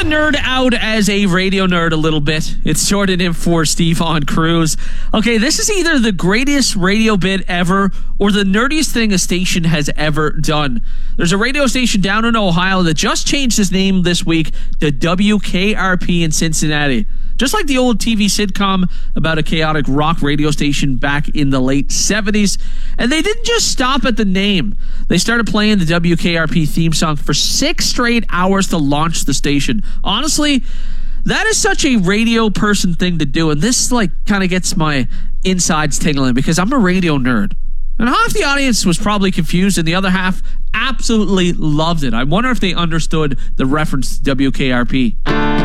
to nerd out as a radio nerd a little bit. It's Jordan in for Stefan Cruz. Okay, this is either the greatest radio bit ever or the nerdiest thing a station has ever done. There's a radio station down in Ohio that just changed its name this week to WKRP in Cincinnati. Just like the old TV sitcom about a chaotic rock radio station back in the late 70s. And they didn't just stop at the name. They started playing the WKRP theme song for 6 straight hours to launch the station. Honestly, that is such a radio person thing to do. And this kind of gets my insides tingling because I'm a radio nerd. And half the audience was probably confused and the other half absolutely loved it. I wonder if they understood the reference to WKRP.